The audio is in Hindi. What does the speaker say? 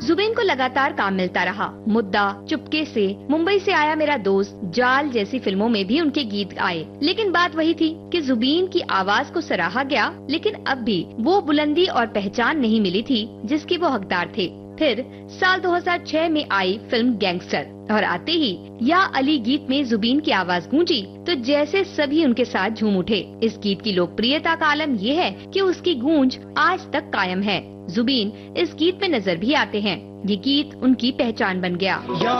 जुबीन को लगातार काम मिलता रहा। मुद्दा, चुपके से, मुंबई से आया मेरा दोस्त, जाल जैसी फिल्मों में भी उनके गीत आए। लेकिन बात वही थी कि जुबीन की आवाज को सराहा गया, लेकिन अब भी वो बुलंदी और पहचान नहीं मिली थी जिसकी वो हकदार थे। फिर साल 2006 में आई फिल्म गैंगस्टर और आते ही या अली गीत में जुबीन की आवाज गूंजी तो जैसे सभी उनके साथ झूम उठे। इस गीत की लोकप्रियता का आलम ये है कि उसकी गूंज आज तक कायम है। जुबीन इस गीत में नजर भी आते हैं। ये गीत उनकी पहचान बन गया।